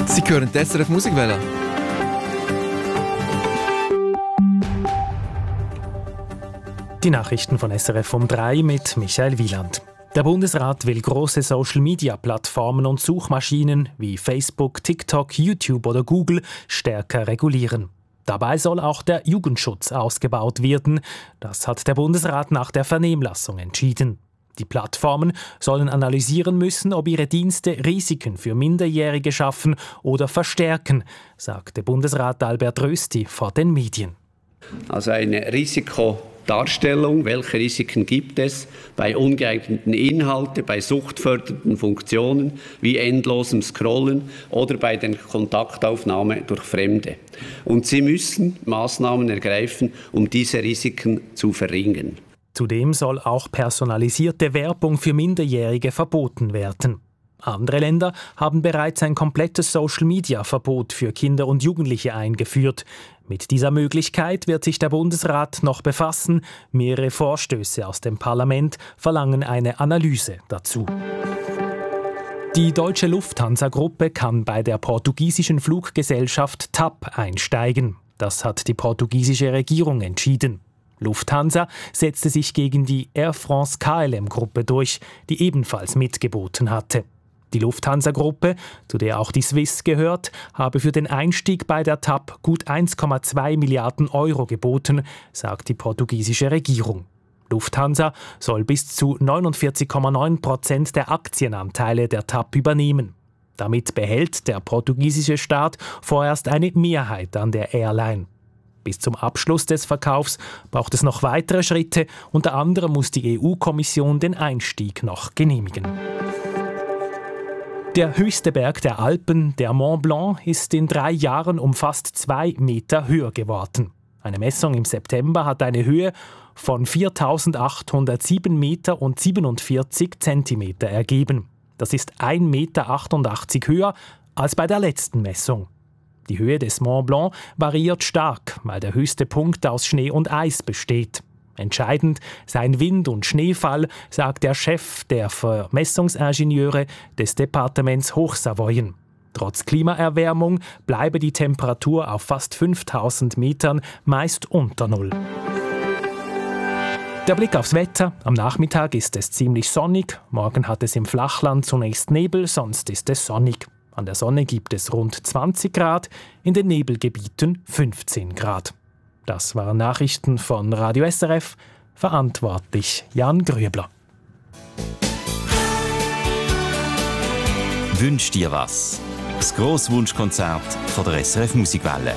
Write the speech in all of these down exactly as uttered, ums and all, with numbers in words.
Sie hören die S R F Musikwelle. Die Nachrichten von S R F um drei mit Michael Wieland. Der Bundesrat will große Social-Media-Plattformen und Suchmaschinen wie Facebook, TikTok, YouTube oder Google stärker regulieren. Dabei soll auch der Jugendschutz ausgebaut werden. Das hat der Bundesrat nach der Vernehmlassung entschieden. Die Plattformen sollen analysieren müssen, ob ihre Dienste Risiken für Minderjährige schaffen oder verstärken, sagte Bundesrat Albert Rösti vor den Medien. Also eine Risikodarstellung, welche Risiken gibt es bei ungeeigneten Inhalten, bei suchtfördernden Funktionen wie endlosem Scrollen oder bei der Kontaktaufnahme durch Fremde. Und sie müssen Maßnahmen ergreifen, um diese Risiken zu verringern. Zudem soll auch personalisierte Werbung für Minderjährige verboten werden. Andere Länder haben bereits ein komplettes Social-Media-Verbot für Kinder und Jugendliche eingeführt. Mit dieser Möglichkeit wird sich der Bundesrat noch befassen. Mehrere Vorstöße aus dem Parlament verlangen eine Analyse dazu. Die deutsche Lufthansa-Gruppe kann bei der portugiesischen Fluggesellschaft T A P einsteigen. Das hat die portugiesische Regierung entschieden. Lufthansa setzte sich gegen die Air France-K L M-Gruppe durch, die ebenfalls mitgeboten hatte. Die Lufthansa-Gruppe, zu der auch die Swiss gehört, habe für den Einstieg bei der T A P gut eins Komma zwei Milliarden Euro geboten, sagt die portugiesische Regierung. Lufthansa soll bis zu neunundvierzig Komma neun Prozent der Aktienanteile der T A P übernehmen. Damit behält der portugiesische Staat vorerst eine Mehrheit an der Airline. Bis zum Abschluss des Verkaufs braucht es noch weitere Schritte. Unter anderem muss die E U-Kommission den Einstieg noch genehmigen. Der höchste Berg der Alpen, der Mont Blanc, ist in drei Jahren um fast zwei Meter höher geworden. Eine Messung im September hat eine Höhe von viertausendachthundertsieben Meter und siebenundvierzig Zentimeter ergeben. Das ist ein Meter achtundachtzig höher als bei der letzten Messung. Die Höhe des Mont Blanc variiert stark, weil der höchste Punkt aus Schnee und Eis besteht. Entscheidend seien Wind und Schneefall, sagt der Chef der Vermessungsingenieure des Departements Hochsavoyen. Trotz Klimaerwärmung bleibe die Temperatur auf fast fünftausend Metern meist unter Null. Der Blick aufs Wetter. Am Nachmittag ist es ziemlich sonnig. Morgen hat es im Flachland zunächst Nebel, sonst ist es sonnig. An der Sonne gibt es rund zwanzig Grad, in den Nebelgebieten fünfzehn Grad. Das waren Nachrichten von Radio S R F, verantwortlich Jan Grübler. Wünsch dir was? Das Grosswunschkonzert von der S R F Musikwelle.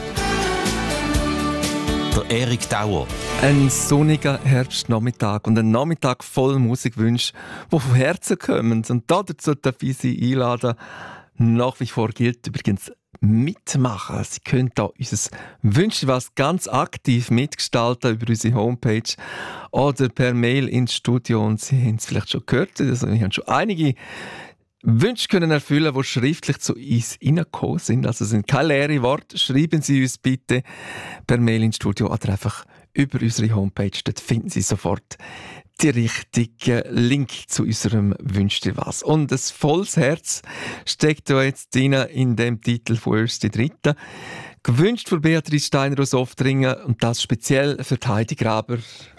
Der Erik Dauer. Ein sonniger Herbstnachmittag und ein Nachmittag voll Musikwünsche, die von Herzen kommen. Und dazu darf ich Sie einladen. Nach wie vor gilt übrigens mitmachen. Sie können da unser Wünsch was ganz aktiv mitgestalten über unsere Homepage oder per Mail ins Studio. Und Sie haben es vielleicht schon gehört, also wir haben schon einige Wünsche können erfüllen, die schriftlich zu uns reingekommen sind. Also es sind keine leeren Worte. Schreiben Sie uns bitte per Mail ins Studio oder einfach über unsere Homepage. Dort finden Sie sofort die richtige Link zu unserem Wünsch dir was. Und ein volles Herz steckt da jetzt drin in dem Titel von «Erste Dritte». Gewünscht von Beatrice Steiner aus Oftringen und das speziell für Heidi Graber